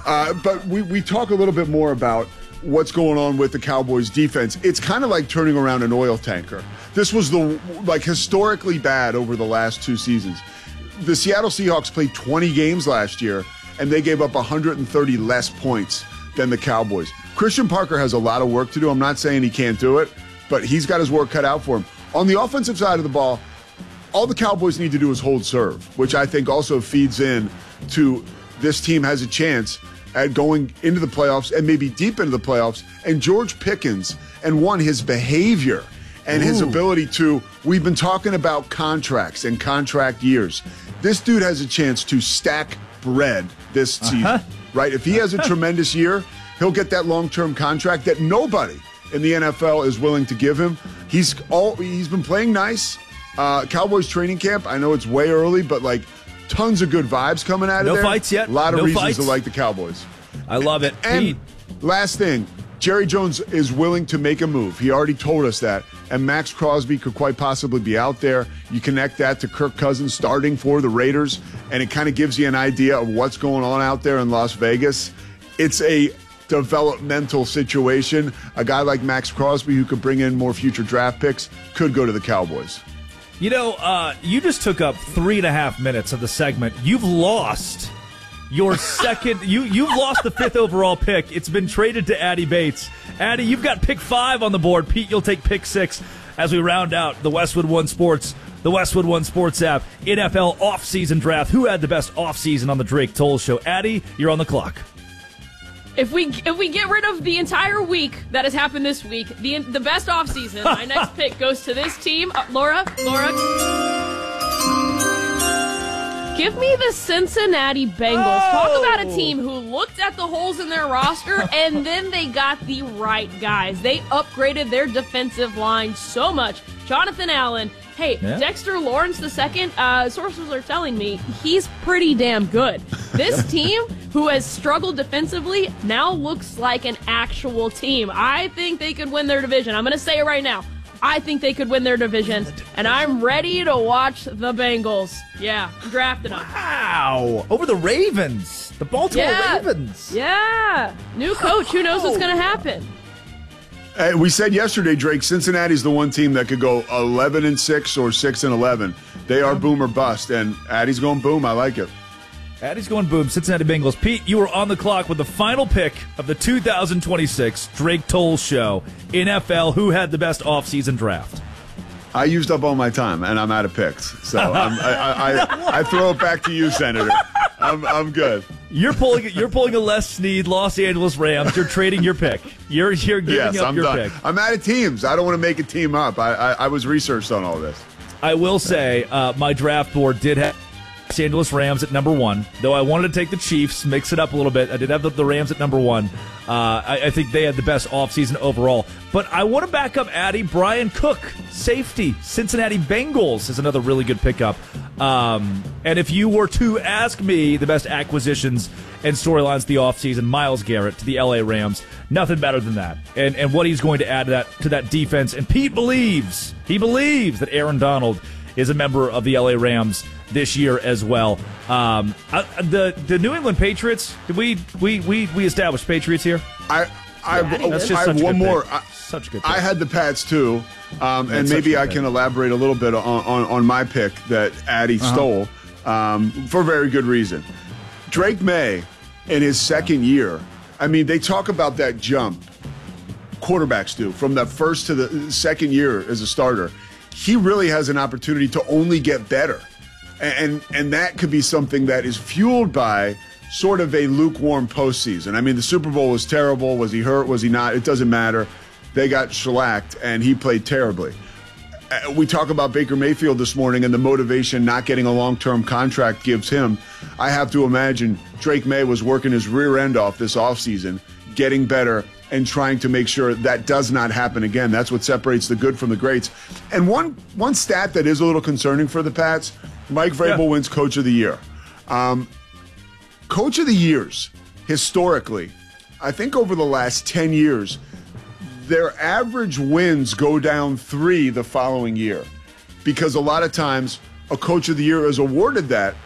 But we talk a little bit more about what's going on with the Cowboys defense. It's kind of like turning around an oil tanker. This was historically bad over the last 2 seasons. The Seattle Seahawks played 20 games last year, and they gave up 130 less points than the Cowboys. Christian Parker has a lot of work to do. I'm not saying he can't do it, but he's got his work cut out for him. On the offensive side of the ball, all the Cowboys need to do is hold serve, which I think also feeds in to this team has a chance at going into the playoffs and maybe deep into the playoffs. And George Pickens, and his behavior and his ability to, we've been talking about contracts and contract years. This dude has a chance to stack bread this season, right? If he has a tremendous year, he'll get that long-term contract that nobody in the NFL is willing to give him. He's been playing nice. Cowboys training camp, I know it's way early, but tons of good vibes coming out of there. No fights yet. A lot of reasons fights. to like the Cowboys. I love it. And Pete. Last thing, Jerry Jones is willing to make a move. He already told us that. And Max Crosby could quite possibly be out there. You connect that to Kirk Cousins starting for the Raiders, and it kind of gives you an idea of what's going on out there in Las Vegas. It's a developmental situation. A guy like Max Crosby, who could bring in more future draft picks, could go to the Cowboys. You just took up 3.5 minutes of the segment. You've lost your second. You've lost the 5th overall pick. It's been traded to Addy Bates. Addy, you've got pick 5 on the board. Pete, you'll take pick 6 as we round out the Westwood One Sports app NFL offseason draft. Who had the best offseason on the Drake Toll Show? Addy, you're on the clock. If we get rid of the entire week that has happened this week, the best offseason, my next pick goes to this team. Laura, give me the Cincinnati Bengals. Talk about a team who looked at the holes in their roster and then they got the right guys. They upgraded their defensive line so much. Jonathan Allen. Hey, yeah. Dexter Lawrence II, sources are telling me he's pretty damn good. This team, who has struggled defensively, now looks like an actual team. I think they could win their division. I'm going to say it right now. I think they could win their division, and I'm ready to watch the Bengals. Yeah, I'm drafting them. Wow. Over the Ravens. The Baltimore Ravens. Yeah. New coach. Who knows what's going to happen? We said yesterday, Drake, Cincinnati's the one team that could go 11-6 or 6-11. They are boom or bust, and Addy's going boom. I like it. Addy's going boom. Cincinnati Bengals. Pete, you are on the clock with the final pick of the 2026 Drake Toll Show. NFL, who had the best offseason draft? I used up all my time, and I'm out of picks. So I throw it back to you, Senator. I'm good. You're pulling a Les Snead, Los Angeles Rams. You're trading your pick. You're giving up your pick. I'm out of teams. I don't want to make a team up. I was researched on all this. I will say my draft board did have Los Angeles Rams at number 1, though I wanted to take the Chiefs, mix it up a little bit. I did have the Rams at number 1. I think they had the best offseason overall. But I want to back up Addy. Brian Cook, safety, Cincinnati Bengals is another really good pickup. And if you were to ask me the best acquisitions and storylines of the offseason, Myles Garrett to the LA Rams, nothing better than that. And what he's going to add to that defense. And Pete believes that Aaron Donald is a member of the LA Rams this year as well. The New England Patriots, did we established Patriots here? I have one more. Such a good pick. I had the Pats too, and maybe I can elaborate a little bit on my pick that Addy stole for very good reason. Drake May, in his second year, I mean, they talk about that jump quarterbacks do from the first to the second year as a starter. He really has an opportunity to only get better. And that could be something that is fueled by sort of a lukewarm postseason. I mean, the Super Bowl was terrible. Was he hurt? Was he not? It doesn't matter. They got shellacked, and he played terribly. We talk about Baker Mayfield this morning and the motivation not getting a long-term contract gives him. I have to imagine Drake May was working his rear end off this offseason, getting better, and trying to make sure that does not happen again. That's what separates the good from the greats. And one stat that is a little concerning for the Pats, Mike Vrabel wins Coach of the Year. Coach of the Years, historically, I think over the last 10 years, their average wins go down 3 the following year. Because a lot of times a Coach of the Year is awarded that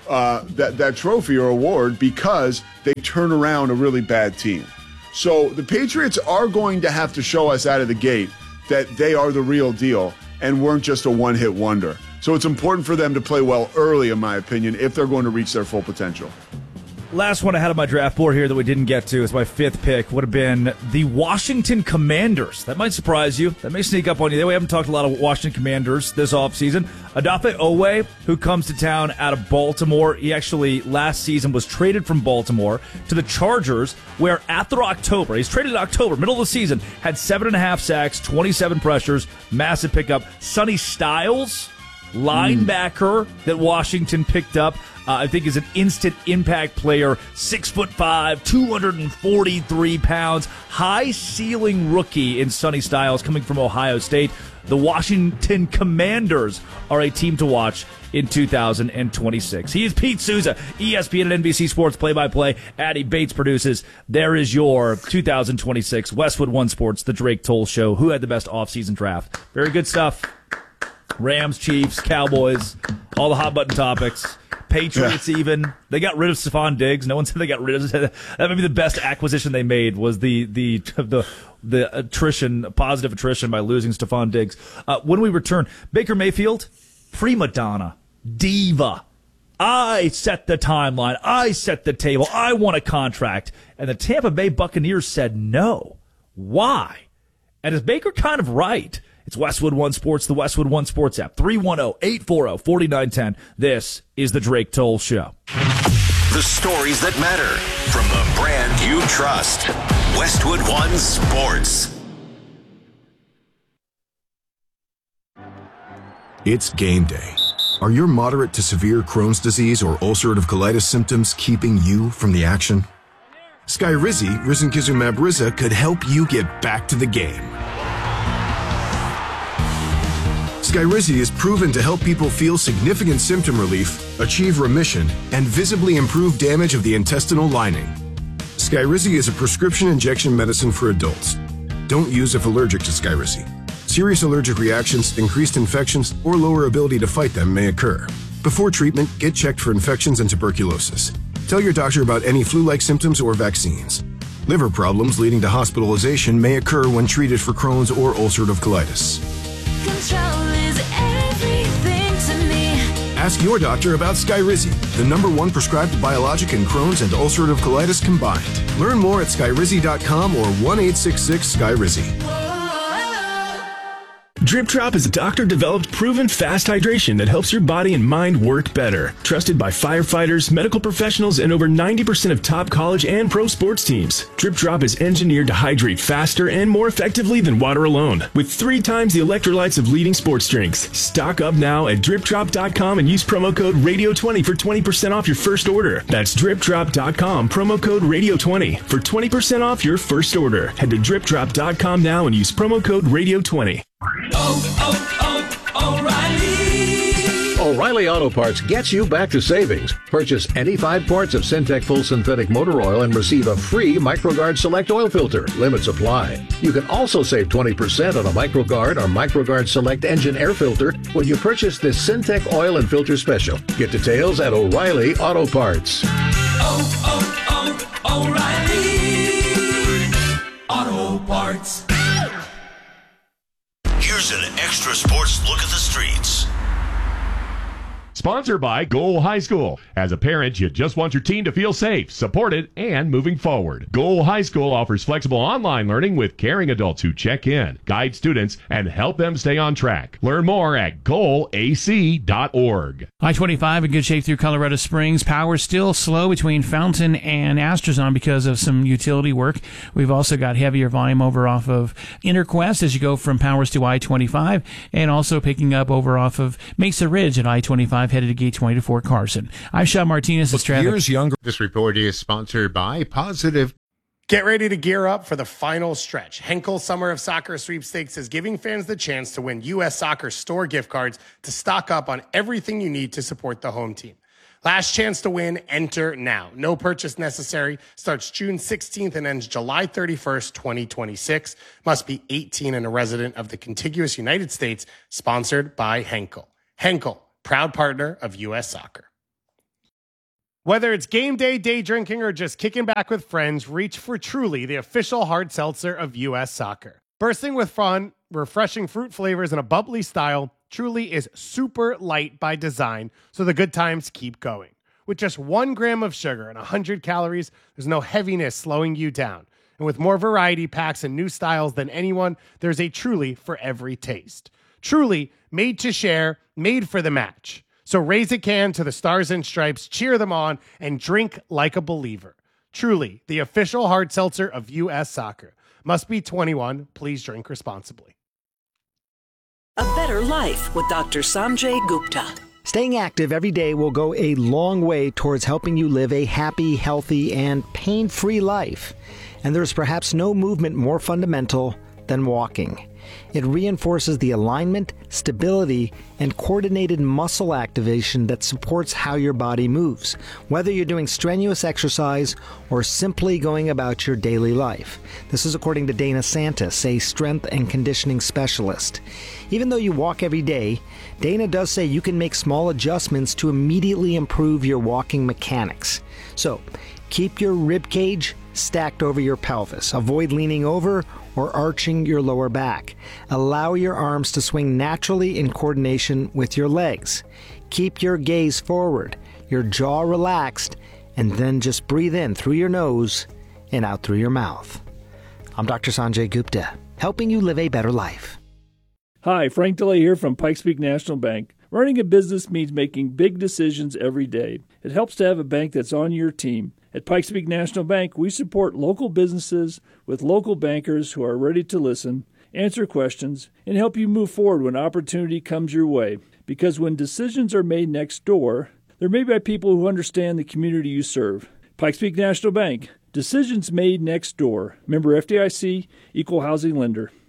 that trophy or award because they turn around a really bad team. So the Patriots are going to have to show us out of the gate that they are the real deal and weren't just a one-hit wonder. So it's important for them to play well early, in my opinion, if they're going to reach their full potential. Last one I had on my draft board here that we didn't get to is my fifth pick would have been the Washington Commanders. That might surprise you. That may sneak up on you. We haven't talked a lot of Washington Commanders this offseason. Odafe Oweh, who comes to town out of Baltimore. He actually last season was traded from Baltimore to the Chargers, where after October, he's traded in October, middle of the season, had 7.5 sacks, 27 pressures, massive pickup. Sonny Styles, linebacker that Washington picked up, I think is an instant impact player, 6'5", 243 pounds, high ceiling rookie in Sonny Styles coming from Ohio State. The Washington Commanders are a team to watch in 2026. He is Pete Souza, ESPN and NBC Sports play-by-play. Addy Bates produces. There is your 2026 Westwood One Sports, The Drake Toll Show. Who had the best offseason draft? Very good stuff. Rams, Chiefs, Cowboys, all the hot button topics. Patriots even. They got rid of Stephon Diggs. No one said they got rid of that. That may be the best acquisition they made was the attrition, positive attrition by losing Stephon Diggs. When we return, Baker Mayfield, prima donna, diva. I set the timeline. I set the table. I want a contract. And the Tampa Bay Buccaneers said no. Why? And is Baker kind of right? It's Westwood One Sports, the Westwood One Sports app, 310-840-4910. This is the Drake Toll Show. The stories that matter from the brand you trust. Westwood One Sports. It's game day. Are your moderate to severe Crohn's disease or ulcerative colitis symptoms keeping you from the action? Skyrizi, risankizumab Riza, could help you get back to the game. Skyrizi is proven to help people feel significant symptom relief, achieve remission, and visibly improve damage of the intestinal lining. Skyrizi is a prescription injection medicine for adults. Don't use if allergic to Skyrizi. Serious allergic reactions, increased infections, or lower ability to fight them may occur. Before treatment, get checked for infections and tuberculosis. Tell your doctor about any flu-like symptoms or vaccines. Liver problems leading to hospitalization may occur when treated for Crohn's or ulcerative colitis. Control is everything to me. Ask your doctor about Skyrizi, the #1 prescribed biologic in Crohn's and ulcerative colitis combined. Learn more at skyrizi.com or 1-866-SKYRIZI. Drip Drop is a doctor-developed, proven fast hydration that helps your body and mind work better. Trusted by firefighters, medical professionals, and over 90% of top college and pro sports teams. Drip Drop is engineered to hydrate faster and more effectively than water alone, with 3 times the electrolytes of leading sports drinks. Stock up now at dripdrop.com and use promo code RADIO20 for 20% off your first order. That's dripdrop.com, promo code RADIO20 for 20% off your first order. Head to dripdrop.com now and use promo code RADIO20. O'Reilly Auto Parts gets you back to savings. Purchase any 5 quarts of Syntec Full Synthetic Motor Oil and receive a free MicroGuard Select Oil Filter. Limits apply. You can also save 20% on a MicroGuard or MicroGuard Select Engine Air Filter when you purchase this Syntec Oil and Filter Special. Get details at O'Reilly Auto Parts. O'Reilly Auto Parts. Here's an extra sports look at the streets. Sponsored by Goal High School. As a parent, you just want your team to feel safe, supported, and moving forward. Goal High School offers flexible online learning with caring adults who check in, guide students, and help them stay on track. Learn more at goalac.org. I-25 in good shape through Colorado Springs. Power still slow between Fountain and Astrazon because of some utility work. We've also got heavier volume over off of Interquest as you go from Powers to I-25, and also picking up over off of Mesa Ridge at I-25 headed to Gate 20 to Fort Carson. I'm Sean Martinez. Years younger. This report is sponsored by Positive. Get ready to gear up for the final stretch. Henkel Summer of Soccer Sweepstakes is giving fans the chance to win U.S. Soccer store gift cards to stock up on everything you need to support the home team. Last chance to win, enter now. No purchase necessary. Starts June 16th and ends July 31st, 2026. Must be 18 and a resident of the contiguous United States. Sponsored by Henkel. Henkel, proud partner of U.S. Soccer. Whether it's game day, day drinking, or just kicking back with friends, reach for Truly, the official hard seltzer of U.S. Soccer. Bursting with fun, refreshing fruit flavors, and a bubbly style, Truly is super light by design, so the good times keep going. With just 1 gram of sugar and 100 calories, there's no heaviness slowing you down. And with more variety packs and new styles than anyone, there's a Truly for every taste. Truly, made to share, made for the match. So raise a can to the Stars and Stripes, cheer them on, and drink like a believer. Truly, the official hard seltzer of U.S. Soccer. Must be 21. Please drink responsibly. A better life with Dr. Sanjay Gupta. Staying active every day will go a long way towards helping you live a happy, healthy, and pain-free life. And there's perhaps no movement more fundamental than walking. It reinforces the alignment, stability, and coordinated muscle activation that supports how your body moves, whether you're doing strenuous exercise or simply going about your daily life. This is according to Dana Santis, a strength and conditioning specialist. Even though you walk every day, Dana does say you can make small adjustments to immediately improve your walking mechanics. So, keep your rib cage stacked over your pelvis. Avoid leaning over or arching your lower back. Allow your arms to swing naturally in coordination with your legs. Keep your gaze forward, your jaw relaxed, and then just breathe in through your nose and out through your mouth. I'm Dr. Sanjay Gupta, helping you live a better life. Hi, Frank DeLay here from Pikes Peak National Bank. Running a business means making big decisions every day. It helps to have a bank that's on your team. At Pikes Peak National Bank, we support local businesses with local bankers who are ready to listen, answer questions, and help you move forward when opportunity comes your way. Because when decisions are made next door, they're made by people who understand the community you serve. Pikes Peak National Bank, decisions made next door. Member FDIC, Equal Housing Lender.